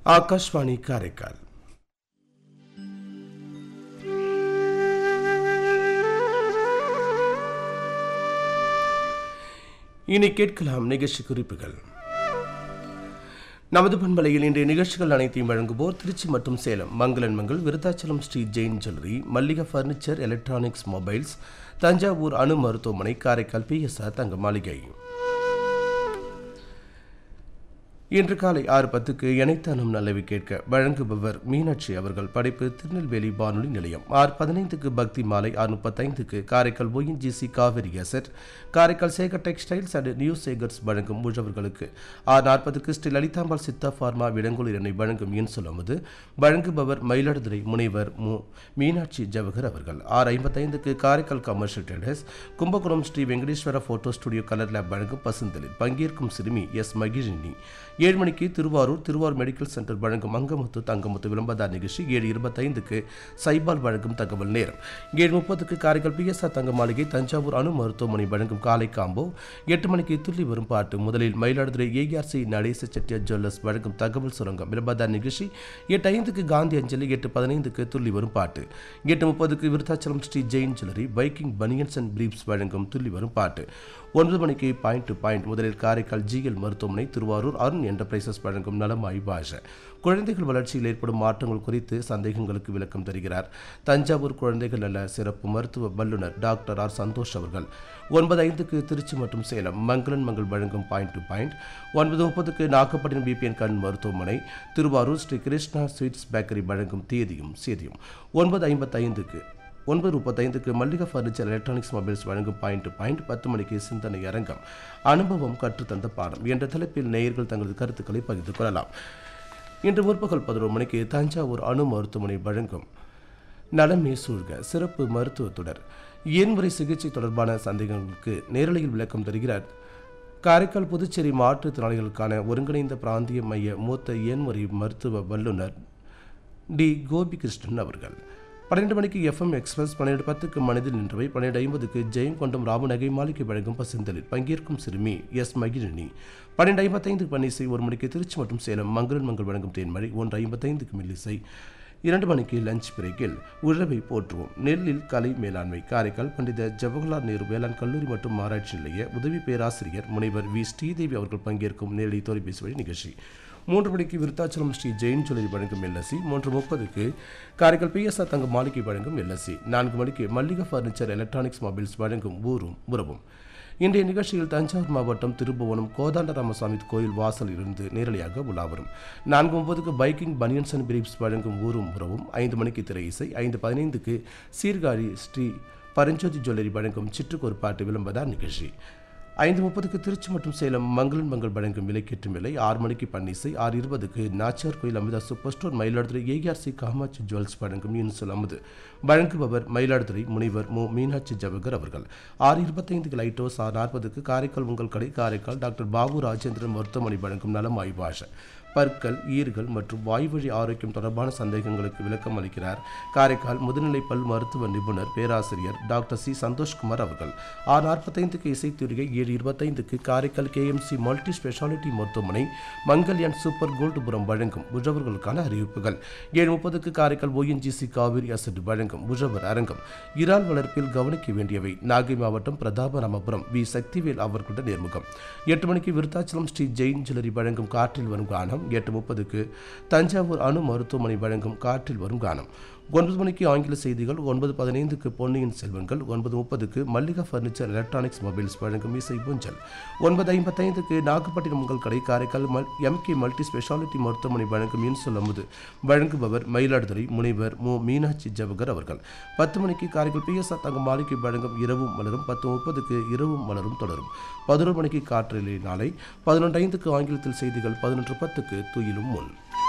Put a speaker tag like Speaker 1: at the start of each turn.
Speaker 1: ஆகாஷ்வாணி காரைக்கால். இனி கேட்கலாம் நிகழ்ச்சி குறிப்புகள். நமது பண்பலையில் இன்றைய நிகழ்ச்சிகள் அனைத்தையும் வழங்குவோர் திருச்சி மற்றும் சேலம் மங்களன் Mangal, Virudhachalam Sri Jain jewellery, Mallika furniture, electronics, mobiles, Thanjavur அணு மருத்துவமனை, காரைக்கால் பிஎஸ்ஆர் தங்க மாளிகை. இன்று காலை 6:10க்கு இணைத்தானும் நல்லவி கேட்க வழங்குபவர் மீனாட்சி அவர்கள். படைப்பு திருநெல்வேலி வானொலி நிலையம். 6:15க்கு பக்தி மாலை. 6:35க்கு Karaikal ONGC Kaveri asset, Karaikal Sekar textiles and new Sekar's வழங்கும் உழவர்களுக்கு. 6:40க்கு ஸ்ரீ லலிதாம்பாள் சித்தா பார்மா விடங்கூர் எண்ணெய் வழங்கும் என் சொல்லுவது. வழங்குபவர் மயிலாடுதுறை முனைவர் மீனாட்சி ஜவஹர் அவர்கள். 6:55க்கு Karaikal commercial traders, Kumbakonam Sri Venkateswara photo studio colour lab வழங்கும் பசுந்தலில் பங்கேற்கும் சிறுமி எஸ் மகிழினி. 7 மணிக்கு திருவாரூர் மெடிக்கல் சென்டர் வழங்கும் அங்கமுத்து தங்கமுத்து விளம்பரதார் நிகழ்ச்சி. 7:25க்கு சைபால் வழங்கும் தகவல் நேரம். 7:30க்கு காரைக்கால் பிஎஸ்ஆர் தங்க மாளிகை, தஞ்சாவூர் அணு மருத்துவமனை வழங்கும் காலை காம்போ. 8 மணிக்கு துள்ளி வரும் பாட்டு. முதலில் மயிலாடுதுறை ARC நடேச செட்டியார் ஜுவல்லர்ஸ் வழங்கும் தகவல் சுரங்கம் விளம்பரதார் நிகழ்ச்சி. 8:05க்கு காந்தி அஞ்சலி. 8:15க்கு துள்ளி வரும் பாட்டு. 8:30க்கு Virudhachalam Sri Jain jewellery, biking banians and briefs வழங்கும் துள்ளி வரும் பாட்டு. 9 மணிக்கு பாயிண்ட் டு பாயிண்ட். முதலில் காரைக்கால் GL மருத்துவமனை, திருவாரூர் அருண் என்டர்பிரைசஸ் வழங்கும் நலமாய் பாஷ. குழந்தைகள் வளர்ச்சியில் ஏற்படும் மாற்றங்கள் குறித்து சந்தேகங்களுக்கு விளக்கம் தருகிறார் தஞ்சாவூர் குழந்தைகள் நல சிறப்பு மருத்துவ வல்லுநர் டாக்டர் ஆர் சந்தோஷ் அவர்கள். 9:05க்கு திருச்சி மற்றும் சேலம் மங்களன் மங்கள் வழங்கும் point to point. 9:30க்கு Nagapattinam BPN கண் மருத்துவமனை, திருவாரூர் ஸ்ரீ கிருஷ்ணா ஸ்வீட்ஸ் பேக்கரி வழங்கும் தேதியும் சேதியும். 9:35க்கு மல்லிகா பர்னிச்சர், எலக்ட்ரானிக்ஸ், மொபைல்ஸ் வழங்கும் பாயிண்ட் டு பாயிண்ட். 10 மணிக்கு சிந்தனை அரங்கம், அனுபவம் கற்றுத்தந்த பாடம் என்ற தலைப்பில் நேயர்கள் தங்களது கருத்துக்களை பகிர்ந்து கொள்ளலாம். இன்று முற்பகல் 11 மணிக்கு தஞ்சாவூர் அணு மருத்துவமனை வழங்கும் நலமே சூழ்க சிறப்பு மருத்துவ தொடர். ஏன்முறை சிகிச்சை தொடர்பான சந்தேகங்களுக்கு நேரலையில் விளக்கம் தருகிறார் காரைக்கால் புதுச்சேரி மாற்றுத்திறனாளிகளுக்கான ஒருங்கிணைந்த பிராந்திய மைய மூத்த ஏன்முறை மருத்துவ வல்லுநர் டி கோபிகிருஷ்ணன் அவர்கள். 12 மணிக்கு FM எக்ஸ்பிரஸ். 12:10க்கு மனதில் நின்றவை. 12:50க்கு ஜெயங்கொண்டம் ராமு நகை மாளிகை வழங்கும் பசுந்தலில் பங்கேற்கும் சிறுமி எஸ் மகிழினி. 12:55க்கு பன்னிசை. 1 மணிக்கு திருச்சி மற்றும் சேலம் மங்களன் மங்கள் வழங்கும் தேன்மழை. 1:55க்கு மில்லிசை. 2 மணிக்கு லஞ்ச் பிரேக்கில் உழவை போற்றுவோம், நெல்லில் கலை மேலாண்மை, காரைக்கால் பண்டித ஜவஹர்லால் நேரு வேளாண் கல்லூரி மற்றும் ஆராய்ச்சி நிலைய உதவி பேராசிரியர் முனைவர் வி ஸ்ரீதேவி அவர்கள் பங்கேற்கும் நேரடி தொலைபேசி வழி நிகழ்ச்சி. 3 மணிக்கு விருத்தாச்சலம் ஸ்ரீ ஜெயின் ஜுவல்லரி வழங்கும் LSC. 3:30க்கு காரைக்கால் பிஎஸ்ஆர் தங்க மாளிகை வழங்கும் LSC. 4 மணிக்கு மல்லிகா பர்னிச்சர், எலக்ட்ரானிக்ஸ், மொபைல்ஸ் வழங்கும் ஊரும் உறவும். இன்றைய நிகழ்ச்சியில் தஞ்சாவூர் மாவட்டம் திருபுவனம் கோதாண்டராமசாமி கோயில் வாசல் இருந்து நேரலையாக உலா வரும். 4:30க்கு பைக்கிங் பனியன்ஸ் அண்ட் பிரீப்ஸ் வழங்கும் ஊரும் உறவும். 5 மணிக்கு திரை இசை. 5:15க்கு சீர்காழி ஸ்ரீ பரஞ்சோதி ஜுவல்லரி வழங்கும் சிற்றுக்கொரு பாட்டு விளம்பரதார் நிகழ்ச்சி. 5:30க்கு திருச்சி மற்றும் சேலம் மங்களன் மங்கள் வழங்கும் விலைக்கேற்றும் விலை. 6 மணிக்கு பன்னிசை. 6:20க்கு நாச்சியார் கோயில் Amrita super store, Mayiladuthurai ARC Kamakshi jewels வழங்கும் இன்சொல் அமுது. வழங்குபவர் மயிலாடுதுறை முனைவர் மீனாட்சி ஜவஹர் அவர்கள். 6:25க்கு லைட் ஹவுஸ். 6:40க்கு காரைக்கால் உங்கள் கடை, காரைக்கால் டாக்டர் பாபு ராஜேந்திரன் மருத்துவமனை வழங்கும் நலம் ஆய்வாஷ. பற்கள், ஈறுகள் மற்றும் வாய்வழி ஆரோக்கியம் தொடர்பான சந்தேகங்களுக்கு விளக்கம் அளிக்கிறார் காரைக்கால் முதுநிலை பல் மருத்துவ நிபுணர் பேராசிரியர் டாக்டர் சி சந்தோஷ்குமார் அவர்கள். 6:45க்கு இசைத்தூரிகை. 7:25க்கு காரைக்கால் KMC மல்டி ஸ்பெஷாலிட்டி மருத்துவமனை மங்கல்யான் சூப்பர் கோல்டுபுரம் வழங்கும் உழவர்களுக்கான அறிவிப்புகள். 7:30க்கு காரைக்கால் ONGC காவிரி அசட் வழங்கும் உழவர் அரங்கம். இறால் வளர்ப்பில் கவனிக்க வேண்டியவை. நாகை மாவட்டம் பிரதாபராமபுரம் வி சக்திவேல் அவர்களுடன் நேர்முகம். 8 மணிக்கு விருத்தாச்சலம் ஸ்ரீ ஜெயின் ஜுவல்லரி வழங்கும் காற்றில் வரும் கானம். 8:30க்கு தஞ்சாவூர் அணு மருத்துவமனை வழங்கும் காற்றில் வரும் கானம். 9 மணிக்கு ஆங்கில செய்திகள். 9:15க்கு பொன்னியின் செல்வங்கள். 9:30க்கு மல்லிகா பர்னிச்சர், எலக்ட்ரானிக்ஸ், மொபைல்ஸ் வழங்கும் இசை பூஞ்சல். 9:55க்கு நாகப்பட்டினம் உங்கள் கடை, காரைக்கால் MK மல்டி ஸ்பெஷாலிட்டி மருத்துவமனை வழங்கும் இன்சொல் அமுது. வழங்குபவர் மயிலாடுதுறை முனைவர் மீனாட்சி ஜவஹர் அவர்கள். 10 மணிக்கு காரைக்கால் பிஎஸ்ஆர் தங்க மாளிகை வழங்கும் இரவும் மலரும். 10:30க்கு இரவும் மலரும் தொடரும். 11 மணிக்கு காற்றிலே நாளை. 11:05க்கு ஆங்கிலத்தில் செய்திகள். 11:10க்கு துயிலும் முன்.